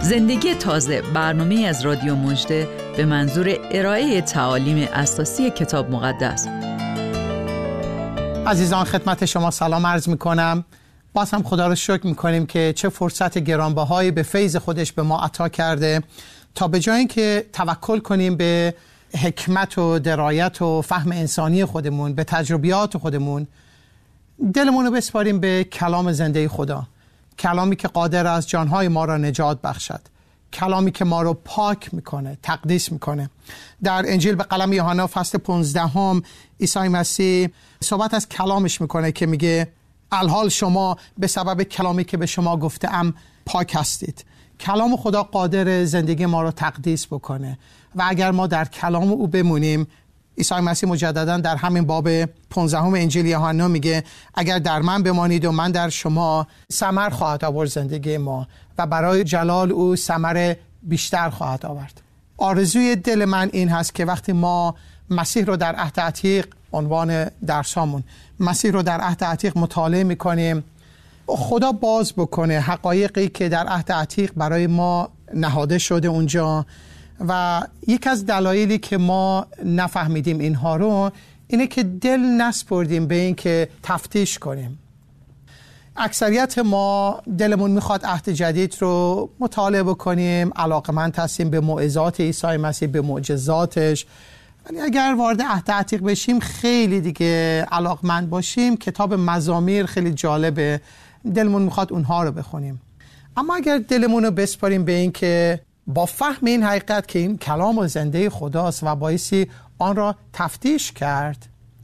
زندگی تازه، برنامه‌ای از رادیو مژده به منظور ارائه تعالیم اساسی کتاب مقدس. عزیزان خدمت شما سلام عرض میکنم. باز هم خدا رو شکر میکنیم که چه فرصت گرانبهایی به فیض خودش به ما عطا کرده تا به جای اینکه توکل کنیم به حکمت و درایت و فهم انسانی خودمون، به تجربیات خودمون، دلمون رو بسپاریم به کلام زنده خدا، کلامی که قادر است جانهای ما را نجات بخشد، کلامی که ما رو پاک میکنه، تقدیس میکنه. در انجیل به قلم یوحنا فصل 15 عیسی مسیح صحبت از کلامش میکنه که میگه الحال شما به سبب کلامی که به شما گفتم پاک هستید. کلام خدا قادر زندگی ما رو تقدیس بکنه و اگر ما در کلام او بمونیم، عیسی مسیح مجددا در همین باب 15 انجیل یوحنا میگه اگر در من بمانید و من در شما، ثمر خواهد آورد زندگی ما و برای جلال او ثمر بیشتر خواهد آورد. آرزوی دل من این هست که وقتی ما مسیح رو در عهد عتیق، عنوان درسامون مسیح رو در عهد عتیق مطالعه میکنیم، خدا باز بکنه حقایقی که در عهد عتیق برای ما نهاده شده اونجا. و یک از دلایلی که ما نفهمیدیم اینها رو اینه که دل نسپردیم به این که تفتیش کنیم. اکثریت ما دلمون میخواد عهد جدید رو مطالعه بکنیم، علاقمند هستیم به موعظات عیسی مسیح، به معجزاتش، ولی اگر وارد عهد عتیق بشیم، خیلی دیگه علاقمند باشیم، کتاب مزامیر خیلی جالبه، دلمون میخواد اونها رو بخونیم. اما اگر دلمون رو بسپاریم به این که با فهم این حقیقت که این کلام زنده خداست و بایستی آن را تفتیش کرد،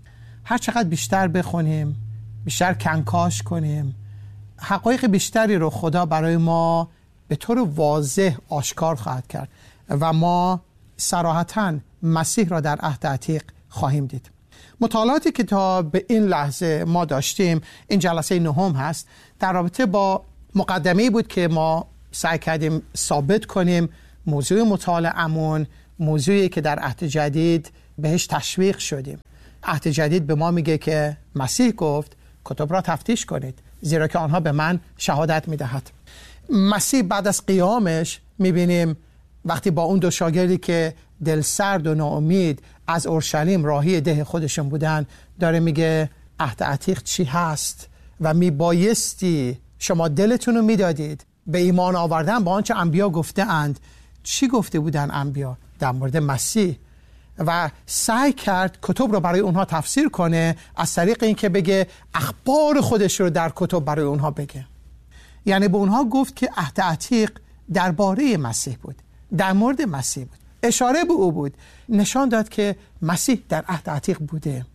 هر چقدر بیشتر بخونیم، بیشتر کنکاش کنیم، حقایق بیشتری رو خدا برای ما به طور واضح آشکار خواهد کرد و ما صراحتاً مسیح را در عهد عتیق خواهیم دید. مطالعاتی که تا به این لحظه ما داشتیم، این جلسه 9 هست، در رابطه با مقدمه‌ای بود که ما سعی کردیم ثابت کنیم موضوع مطالعه‌مون موضوعی که در عهد جدید بهش تشویق شدیم. عهد جدید به ما میگه که مسیح گفت کتب را تفتیش کنید زیرا که آنها به من شهادت میدهد. مسیح بعد از قیامش میبینیم وقتی با اون دو شاگردی که دل سرد و ناامید از اورشلیم راهی ده خودشون بودن، داره میگه عهد عتیق چی هست و میبایستی شما دلتون رو میدادید به ایمان آوردن با آنچه انبیا گفته اند. چی گفته بودن انبیا در مورد مسیح؟ و سعی کرد کتب رو برای اونها تفسیر کنه از طریق این که بگه اخبار خودش رو در کتب برای اونها بگه. یعنی به اونها گفت که عهد عتیق درباره مسیح بود، در مورد مسیح بود، اشاره به او بود، نشان داد که مسیح در عهد عتیق بوده.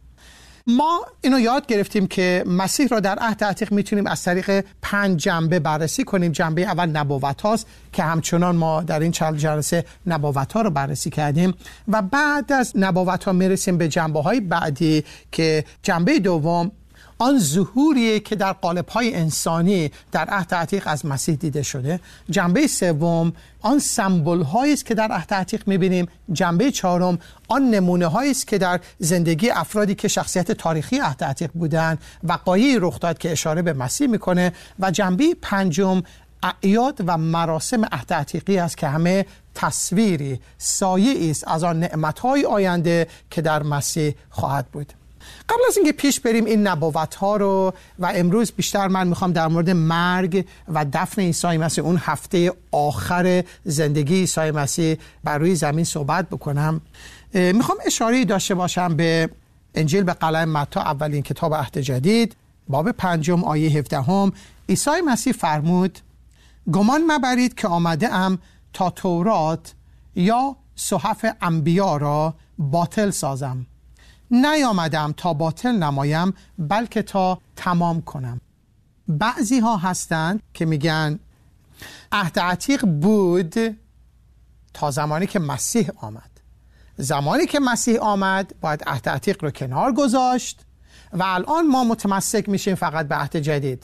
ما اینو یاد گرفتیم که مسیح را در عهد عتیق میتونیم از طریق 5 جنبه بررسی کنیم. جنبه اول نبوت هاست که همچنان ما در این چند جلسه نبوت ها رو بررسی کردیم و بعد از نبوت ها میرسیم به جنبه های بعدی که جنبه دوم آن ظهوریه که در قالب‌های انسانی در عهد عتیق از مسیح دیده شده. جنبه سوم آن سمبول‌هایی است که در عهد عتیق می‌بینیم. جنبه چهارم آن نمونه‌هایی است که در زندگی افرادی که شخصیت تاریخی عهد عتیق بودند وقایعی رخ داد که اشاره به مسیح می‌کنه. و جنبه پنجم اعیاد و مراسم عهد عتیقی است که همه تصویری، سایه‌ای است از آن نعمت‌های آینده که در مسیح خواهد بود. قبل از اینکه پیش بریم این نبوت ها رو و امروز بیشتر من میخوام در مورد مرگ و دفن عیسی مسیح، اون هفته آخر زندگی عیسی مسیح بر روی زمین صحبت بکنم. میخوام اشاره داشته باشم به انجیل به قلم متی، اولین کتاب عهد جدید، باب 5 آیه 17. عیسی مسیح فرمود گمان مبرید که آمده ام تا تورات یا صحف انبیا را باطل سازم. نیامدم تا باطل نمایم بلکه تا تمام کنم. بعضی ها هستند که میگن عهد عتیق بود تا زمانی که مسیح آمد. زمانی که مسیح آمد باید عهد عتیق رو کنار گذاشت و الان ما متمسک میشیم فقط به عهد جدید.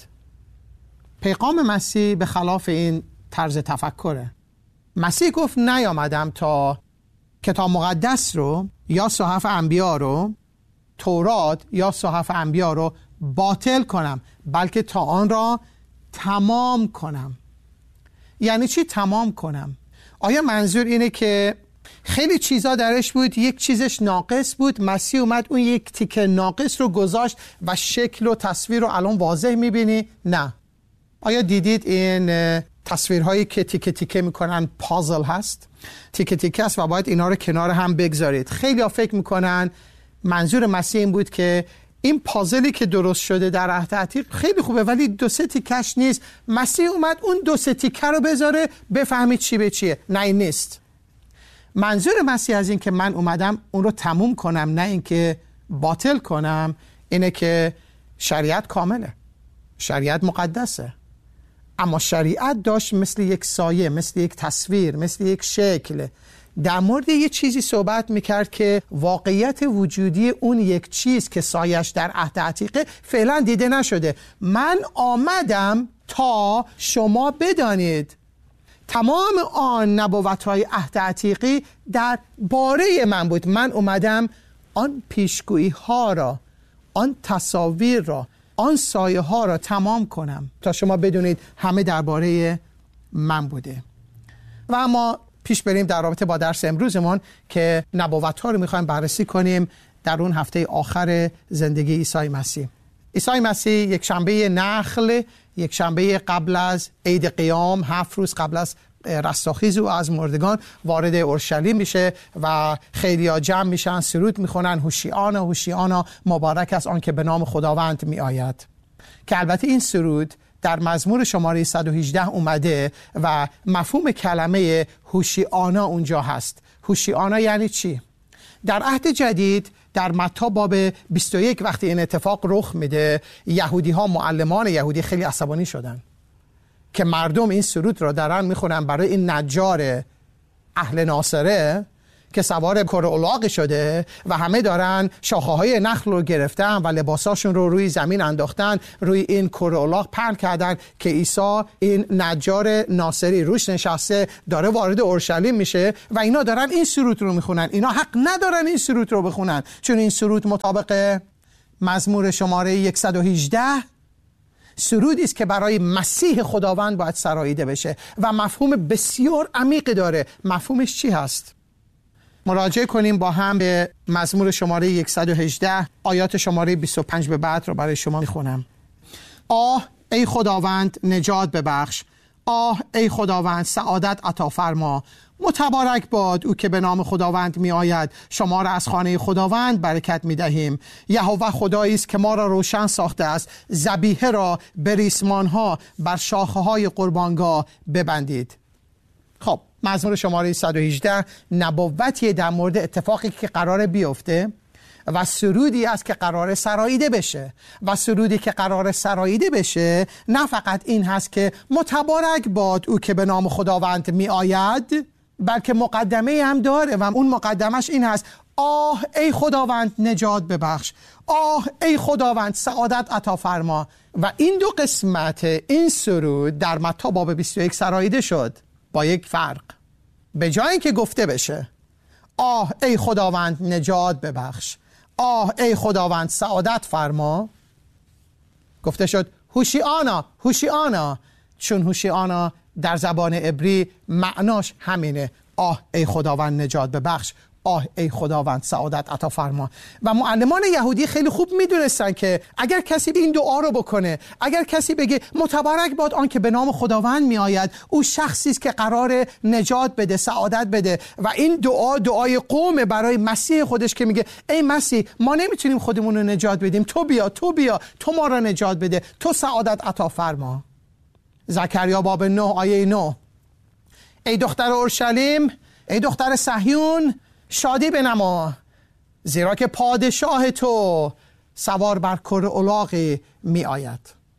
پیغام مسیح به خلاف این طرز تفکره. مسیح گفت نیامدم تا کتاب مقدس رو یا صحف انبیا رو، تورات یا صحف انبیا رو باطل کنم بلکه تا آن را تمام کنم. یعنی چی تمام کنم؟ آیا منظور اینه که خیلی چیزا درش بود، یک چیزش ناقص بود، مسیح اومد اون یک تیکه ناقص رو گذاشت و شکل و تصویر رو الان واضح میبینی؟ نه. آیا دیدید این تصویرهایی که تیکه تیکه میکنن پازل هست؟ تیکه تیکه است و باید اینا رو کنار هم بگذارید. خیلی ها فکر میکنن منظور مسیح این بود که این پازلی که درست شده در عهد عتیق خیلی خوبه ولی 2-3 تیکش نیست. مسیح اومد اون 2-3 تیکه رو بذاره بفهمید چی به چیه. نه این نیست. منظور مسیح از این که من اومدم اون رو تموم کنم نه این که باطل کنم اینه که شریعت کامله، شریعت مقدسه، اما شریعت داشت مثل یک سایه، مثل یک تصویر، مثل یک شکل در مورد یه چیزی صحبت میکرد که واقعیت وجودی اون یک چیز که سایش در عهد عتیقه فعلا دیده نشده. من آمدم تا شما بدانید تمام آن نبوت‌های عهد عتیقی در باره من بود. من اومدم آن پیشگویی ها را، آن تصاویر را، آن سایه ها را تمام کنم تا شما بدونید همه درباره من بوده. و اما پیش بریم در رابطه با درس امروزمون که نبوت ها رو میخوایم بررسی کنیم در اون هفته آخر زندگی عیسی مسیح. عیسی مسیح یک شنبه نخل، یک شنبه قبل از عید قیام، 7 روز قبل از رستاخیز او از مردگان وارد اورشلیم میشه و خیلیا جمع میشن، سرود میخونن هوشیانا هوشیانا مبارک است آن که به نام خداوند میآید، که البته این سرود در مزمور شماره 118 اومده و مفهوم کلمه هوشیانا اونجا هست. هوشیانا یعنی چی؟ در عهد جدید در متی باب 21 وقتی این اتفاق رخ میده، یهودی ها، معلمان یهودی خیلی عصبانی شدن که مردم این سرود را دارن میخونن برای این نجار اهل ناصره که سوار کره الاغ شده و همه دارن شاخه های نخل رو گرفتن و لباساشون رو روی زمین انداختن، روی این کره الاغ پهن کردن که عیسی این نجار ناصری روش نشسته داره وارد اورشلیم میشه و اینا دارن این سرود رو میخونن. اینا حق ندارن این سرود رو بخونن چون این سرود مطابق مزمور شماره 118 سرودی است که برای مسیح خداوند باید سراییده بشه و مفهوم بسیار عمیقی داره. مفهومش چی هست؟ مراجعه کنیم با هم به مزمور شماره 118 آیات شماره 25 به بعد رو برای شما میخونم. آه ای خداوند نجات ببخش، آه ای خداوند سعادت عطا فرما. متبارک باد او که به نام خداوند می آید، شما را از خانه خداوند برکت می دهیم. یهوه خدایی است که ما را روشن ساخته است، ذبیحه را به ریسمان ها بر شاخه های قربانگاه ببندید. خب مزمور شماره 118 نبوتی در مورد اتفاقی که قراره بیفته و سرودی است که قراره سراییده بشه و سرودی که قراره سراییده بشه نه فقط این هست که متبارک باد او که به نام خداوند می آید، بلکه مقدمه هم داره و اون مقدمش این هست: آه ای خداوند نجات ببخش، آه ای خداوند سعادت عطا فرما. و این دو قسمت این سرود در متی باب 21 سراییده شد با یک فرق. به جای اینکه گفته بشه آه ای خداوند نجات ببخش، آه ای خداوند سعادت فرما، گفته شد هوشیانا هوشیانا، چون هوشیانا در زبان عبری معناش همینه: آه ای خداوند نجات ببخش، آه ای خداوند سعادت عطا فرما. و معلمان یهودی خیلی خوب میدونستن که اگر کسی این دعا رو بکنه، اگر کسی بگه متبارک باد آن که به نام خداوند می آید، او شخصی است که قرار نجات بده، سعادت بده. و این دعا دعای قوم برای مسیح خودش که میگه ای مسیح ما نمیتونیم خودمون رو نجات بدیم، تو بیا تو بیا، تو ما رو نجات بده، تو سعادت عطا فرما. زکریا باب 9 آیه 9: ای دختر اورشلیم، ای دختر صهیون، شادی بنما، زیرا که پادشاه تو سوار بر کره الاغی می آید.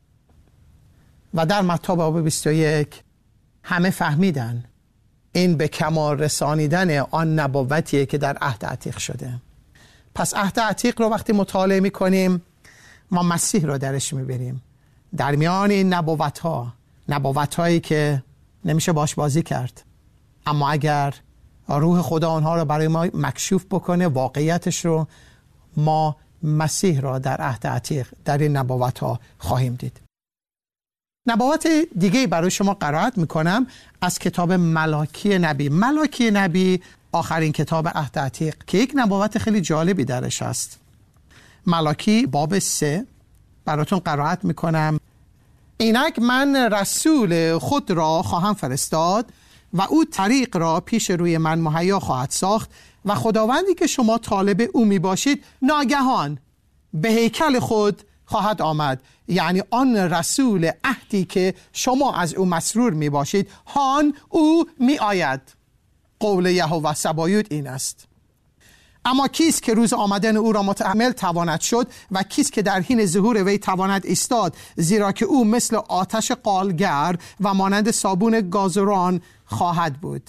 و در متی باب 21 همه فهمیدن این به کمال رسانیدن آن نبوتیه که در عهد عتیق شده. پس عهد عتیق رو وقتی مطالعه می کنیم ما مسیح رو درش می بریم. در میان این نبوت‌هایی که نمیشه باش بازی کرد، اما اگر روح خدا آنها رو برای ما مکشوف بکنه، واقعیتش رو، ما مسیح را در عهد عتیق در این نبوت‌ها خواهیم دید. نبوت دیگه برای شما قرائت میکنم از کتاب ملاکی نبی. ملاکی نبی آخرین کتاب عهد عتیق که یک نبوت خیلی جالبی درش هست. ملاکی باب 3 براتون قرائت میکنم. اینک من رسول خود را خواهم فرستاد و او طریق را پیش روی من مهیا خواهد ساخت و خداوندی که شما طالب او می باشید ناگهان به هیکل خود خواهد آمد. یعنی آن رسول عهدی که شما از او مسرور می باشید هان او می آید. قول یهوه سبایوت این است. اما کیست که روز آمدن او را متحمل تواند شد و کیست که در حین ظهور وی تواند ایستاد؟ زیرا که او مثل آتش قالگر و مانند صابون گازران خواهد بود.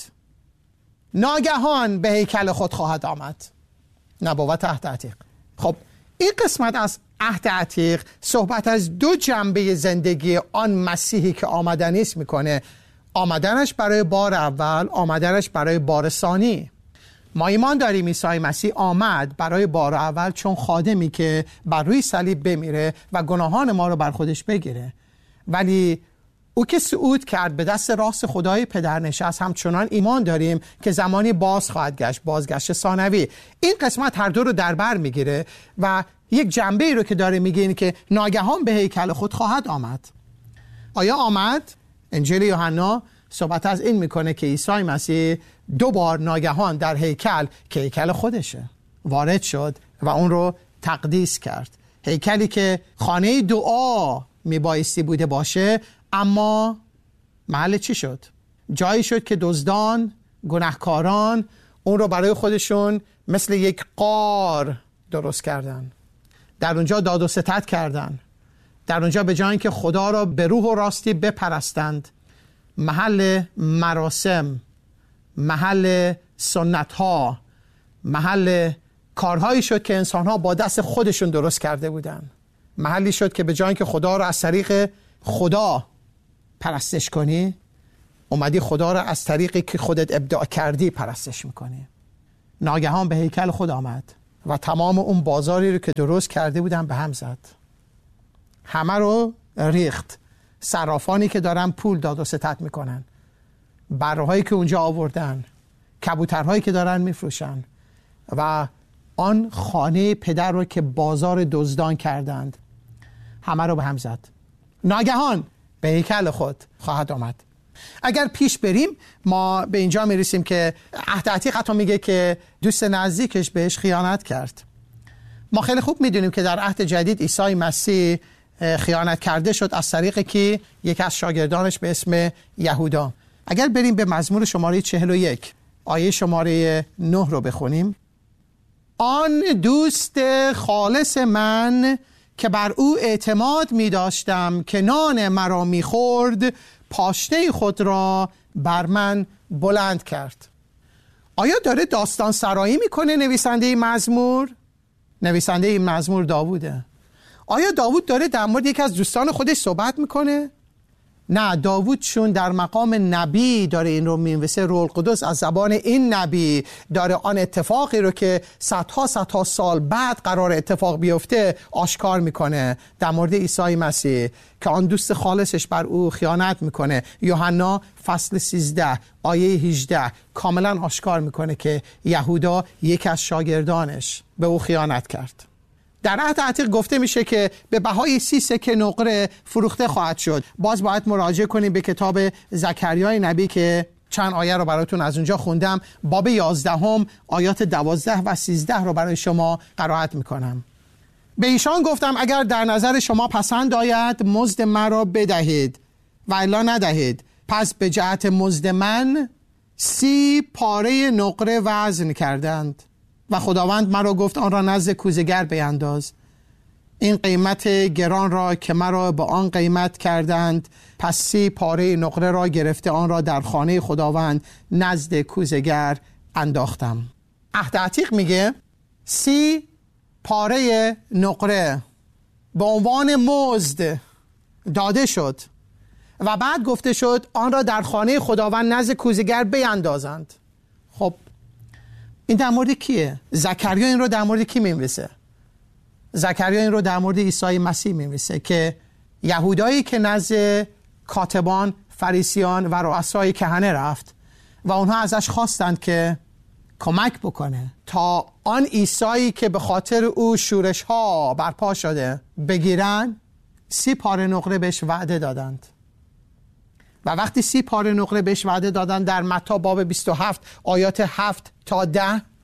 ناگهان به هیکل خود خواهد آمد. نبوت عهد عتیق. خب این قسمت از عهد عتیق صحبت از دو جنبه زندگی آن مسیحی که آمدنی است میکنه. آمدنش برای بار اول، آمدنش برای بار ثانی. ما ایمان داریم عیسی مسیح آمد برای بار اول چون خادمی که بر روی صلیب بمیره و گناهان ما رو بر خودش بگیره، ولی او که صعود کرد به دست راست خدای پدر نشست، همچنان ایمان داریم که زمانی باز خواهد گشت، بازگشت ثانوی. این قسمت هر دو رو در بر میگیره و یک جنبه ای رو که داره میگه این که ناگهان به هیکل خود خواهد آمد. آیا آمد؟ انجیل یوحنا صحبت از این میکنه که عیسی مسیح دو بار ناگهان در هیکل که هیکل خودشه وارد شد و اون رو تقدیس کرد. هیکلی که خانه دعا میبایستی بوده باشه، اما محل چی شد؟ جایی شد که دزدان، گناهکاران اون رو برای خودشون مثل یک غار درست کردن. در اونجا داد و ستد کردن. در اونجا به جای اینکه خدا را به روح و راستی بپرستند، محل مراسم، محل سنت ها، محل کارهایی شد که انسان ها با دست خودشون درست کرده بودن. محلی شد که به جای اینکه خدا را از طریق خدا پرستش کنی، اومدی خدا را از طریقی که خودت ابداع کردی پرستش میکنی. ناگهان به هیکل خود آمد و تمام اون بازاری رو که درست کرده بودن به هم زد، همه رو ریخت. صرافانی که دارن پول داد و ستد میکنن، برهایی که اونجا آوردن، کبوترهایی که دارن میفروشن و آن خانه پدر رو که بازار دزدان کردند، همه رو به هم زد. ناگهان به هیکل خود خواهد آمد. اگر پیش بریم ما به اینجا میرسیم که عهد عتیق حتی میگه که دوست نزدیکش بهش خیانت کرد. ما خیلی خوب میدونیم که در عهد جدید عیسی مسیح خیانت کرده شد از طریق که یکی از شاگردانش به اسم یهودا. اگر بریم به مزمور شماره 41 آیه شماره 9 رو بخونیم. آن دوست خالص من که بر او اعتماد می داشتم که نان مرا می خورد، پاشنه خود را بر من بلند کرد. آیا داره داستان سرایی میکنه نویسنده این مزمور؟ نویسنده این مزمور داووده. آیا داوود داره در مورد یکی از دوستان خودش صحبت میکنه؟ نه، داوود چون در مقام نبی داره این رو می‌نویسه، روح القدس از زبان این نبی داره آن اتفاقی رو که صدها سال بعد قرار اتفاق بیفته آشکار میکنه در مورد عیسی مسیح که آن دوست خالصش بر او خیانت میکنه. یوحنا فصل 13 آیه 18 کاملا آشکار میکنه که یهودا یکی از شاگردانش به او خیانت کرد. در عهد عتیق گفته میشه که به بهای 30 سکه نقره فروخته خواهد شد. باز باید مراجعه کنیم به کتاب زکریای نبی که چند آیه رو براتون از اونجا خوندم. باب 11 آیات 12 و 13 رو برای شما قرائت میکنم. به ایشان گفتم اگر در نظر شما پسند آید مزد مرا بدهید و الا ندهید. پس به جهت مزد من 30 پاره نقره وزن کردند و خداوند مرا گفت آن را نزد کوزه‌گر بینداز. این قیمت گران را که مرا به آن قیمت کردند، پس 30 پاره نقره را گرفته آن را در خانه خداوند نزد کوزه‌گر انداختم. عهد عتیق میگه 30 پاره نقره به عنوان مزد داده شد و بعد گفته شد آن را در خانه خداوند نزد کوزه‌گر بیندازند. خب این در مورد کیه؟ زکریا این رو در مورد کی می‌نویسه؟ زکریا این رو در مورد عیسی مسیح می‌نویسه که یهودایی که نزد کاتبان، فریسیان و رؤسای کهنه رفت و اونها ازش خواستند که کمک بکنه تا آن عیسایی که به خاطر او شورش ها برپا شده بگیرن. 30 پاره نقره بهش وعده دادند و وقتی 30 پاره نقره بهش وعده دادند در متی باب 27 آیات 7 تا 10،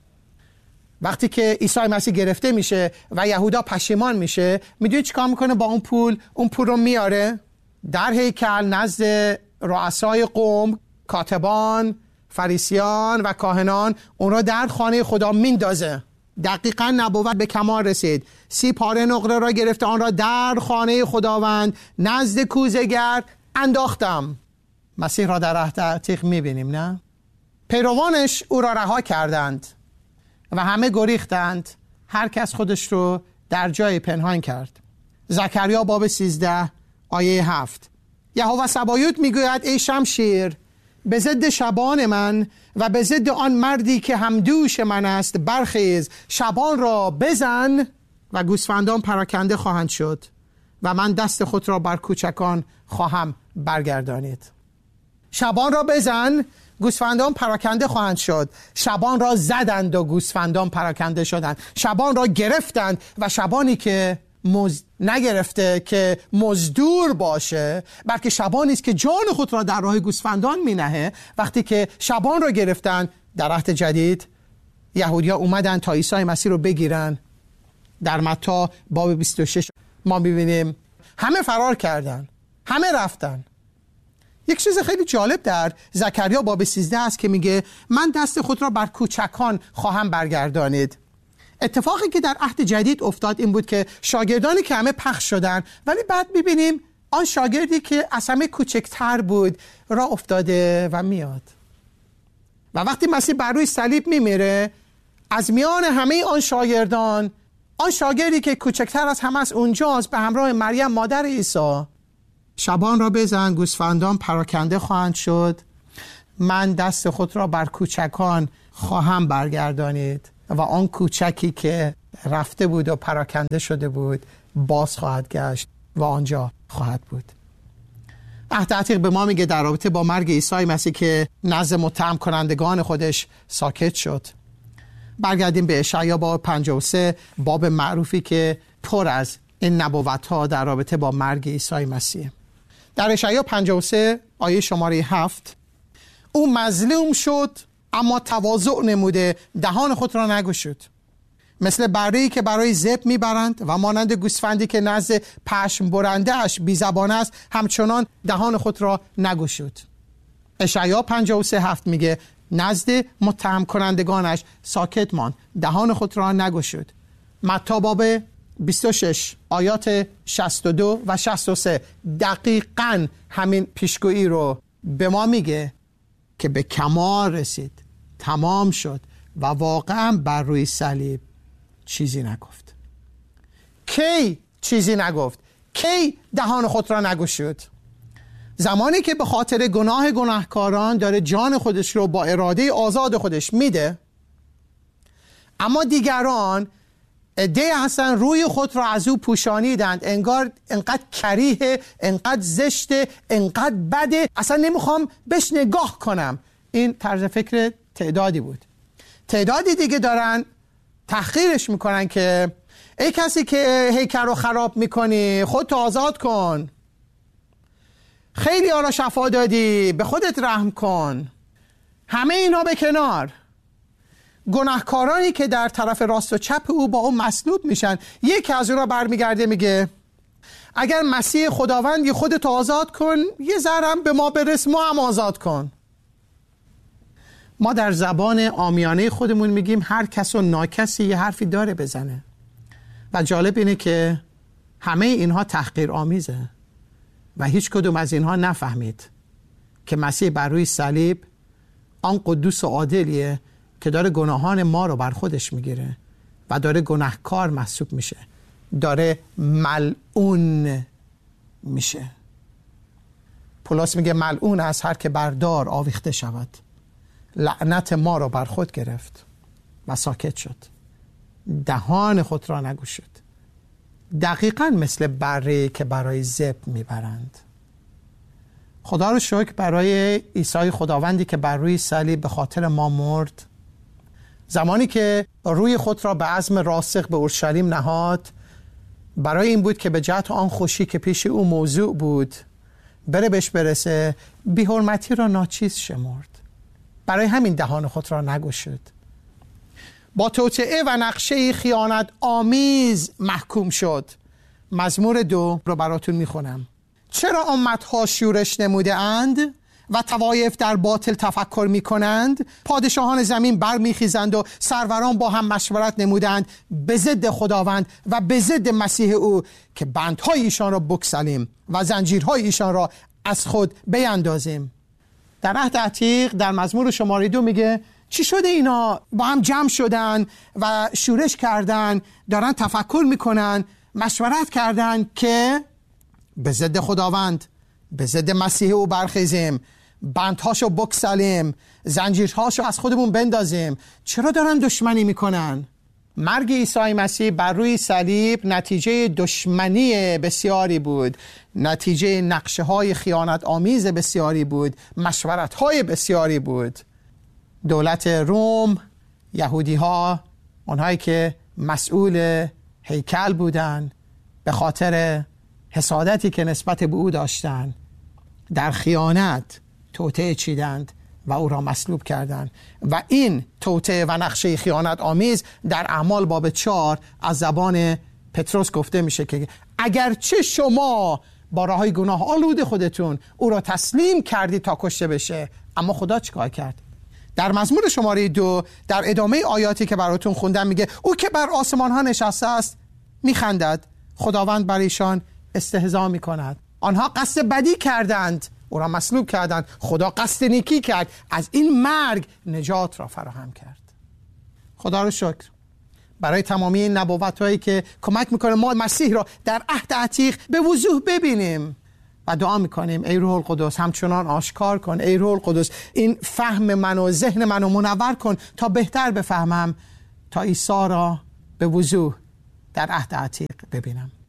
وقتی که عیسی مسیح گرفته میشه و یهودا پشیمان میشه، میدونی چیکار میکنه با اون پول رو میاره در هیکل نزد رؤسای قوم، کاتبان، فریسیان و کاهنان، اون را در خانه خدا میندازه. دقیقاً نبوت به کمال رسید. 30 پاره نقره را گرفته، آن را در خانه خداوند نزد کوزه‌گر انداختم. مسیح را در عهد عتیق میبینیم، نه؟ پیروانش او را رها کردند و همه گریختند، هر کس خودش رو در جای پنهان کرد. زکریا باب 13 آیه 7: یهوه سبایوت میگوید ای شمشیر، به ضد شبان من و به ضد آن مردی که همدوش من است برخیز، شبان را بزن و گوسفندان پراکنده خواهند شد و من دست خود را بر کوچکان خواهم برگردانید. شبان را بزن، گوسفندان پراکنده خواهند شد. شبان را زدند و گوسفندان پراکنده شدند. شبان را گرفتند و شبانی که نگرفته که مزدور باشه، بلکه شبانی است که جان خود را در راه گوسفندان مینهه. وقتی که شبان را گرفتن در عهد جدید، یهودی‌ها اومدن تا عیسی مسیح رو بگیرن. در متی باب 26 ما می‌بینیم همه فرار کردن، همه رفتن. یک چیز خیلی جالب در زکریا باب 13 است که میگه من دست خود را بر کوچکان خواهم برگردانید. اتفاقی که در عهد جدید افتاد این بود که شاگردانی که همه پخش شدن، ولی بعد میبینیم آن شاگردی که از همه کوچکتر بود راه افتاده و میاد. و وقتی مسیح بر روی صلیب میمیره، از میان همه آن شاگردان، آن شاگردی که کوچکتر از همه از اونجاست به همراه مریم مادر عیسی، شبان را بزن، گوسفندان پراکنده خواهند شد، من دست خود را بر کوچکان خواهم برگردانید و آن کوچکی که رفته بود و پراکنده شده بود باز خواهد گشت و آنجا خواهد بود. عهد عتیق به ما میگه در رابطه با مرگ عیسی مسیح که نزد متهم کنندگان خودش ساکت شد. برگردیم به اشعیا باب 53، باب معروفی که پر از این نبوت‌ها در رابطه با مرگ عیسی مسیح. در اشعیا 53 آیه شماره 7: او مظلوم شد اما تواضع نموده، دهان خود را نگشود. مثل بره‌ای که برای ذبح میبرند و مانند گوسفندی که نزد پشم برنده اش بی زبان است، همچنان دهان خود را نگشود. اشعیا 53:7 میگه نزد متهم کنندگانش ساکت ماند، دهان خود را نگشود. متی باب 26 آیات 62 و 63 دقیقاً همین پیشگویی رو به ما میگه که به کمال رسید، تمام شد و واقعاً بر روی صلیب چیزی نگفت. کی چیزی نگفت؟ کی دهان خود را نگشود؟ زمانی که به خاطر گناه گناهکاران داره جان خودش رو با اراده آزاد خودش میده، اما دیگران عده هستن روی خود را از او پوشانیدند، انگار انقدر کریه، انقدر زشته، انقدر بده، اصلا نمیخوام بهش نگاه کنم. این طرز فکر تعدادی بود. تعدادی دیگه دارن تحقیرش میکنن که ای کسی که هیکل رو خراب میکنی خودت آزاد کن، خیلی ها را شفا دادی به خودت رحم کن. همه اینا به کنار، گناهکارانی که در طرف راست و چپ او با اون مصلوب میشن، یکی از اون را برمیگرده میگه اگر مسیح خداوندی خودت آزاد کن، یه ذرم به ما برس، ما هم آزاد کن. ما در زبان عامیانه خودمون میگیم هر کس و ناکسی یه حرفی داره بزنه و جالب اینه که همه اینها تحقیر آمیزه و هیچ کدوم از اینها نفهمید که مسیح بر روی صلیب آن قدوس و عادلیه که داره گناهان ما رو بر خودش میگیره و داره گناهکار محسوب میشه، داره ملعون میشه. پولس میگه ملعون از هر که بر دار آویخته شود. لعنت ما رو بر خود گرفت و ساکت شد، دهان خود را نگشود. دقیقاً مثل بره که برای ذبح میبرند. خدا رو شکر برای عیسی خداوندی که بر روی صلیب به خاطر ما مرد. زمانی که روی خود را به عزم راسخ به اورشلیم نهاد، برای این بود که به جهت آن خوشی که پیش او موضوع بود بهش برسه، بی‌حرمتی را ناچیز شمرد. برای همین دهان خود را نگشود. با توطئه و نقشه خیانت آمیز محکوم شد. مزمور 2 رو براتون میخونم. چرا امتها شورش نموده اند و طوایف در باطل تفکر میکنند؟ پادشاهان زمین برمیخیزند و سروران با هم مشورت نمودند به ضد خداوند و به ضد مسیح او که بندهای ایشان را بگسلیم و زنجیرهای ایشان را از خود بیندازیم. در عهد عتیق در مزمور شماره 2 میگه چی شده اینا با هم جمع شدن و شورش کردن، دارن تفکر میکنن، مشورت کردن که به ضد خداوند، به ضد مسیح او برخیزیم، بندهاشو بکسلیم، زنجیرهاشو از خودمون بندازیم. چرا دارن دشمنی میکنن؟ مرگ عیسی مسیح بر روی صلیب نتیجه دشمنی بسیاری بود، نتیجه نقشه های خیانت آمیز بسیاری بود، مشورت های بسیاری بود. دولت روم، یهودی ها، اونهایی که مسئول هیکل بودن، به خاطر حسادتی که نسبت به او داشتن در خیانت توطئه چیدند و او را مصلوب کردند. و این توطئه و نقشه خیانت آمیز در اعمال باب 4 از زبان پتروس گفته میشه که اگرچه شما با راههای گناه آلود خودتون او را تسلیم کردید تا کشته بشه، اما خدا چیکار کرد؟ در مزمور شماره 2 در ادامه آیاتی که براتون خوندم میگه او که بر آسمان ها نشسته است میخندد، خداوند بر ایشان استهزا میکند. آنها قصد بدی کردند، او را مصلوب کردند، خدا قصد نیکی کرد، از این مرگ نجات را فراهم کرد. خدا رو شکر برای تمامی این نبوت‌هایی که کمک میکنه ما مسیح را در عهد عتیق به وضوح ببینیم و دعا میکنیم ای روح القدس همچنان آشکار کن، ای روح القدس این فهم من و ذهن منو منور کن تا بهتر بفهمم، تا عیسی را به وضوح در عهد عتیق ببینم.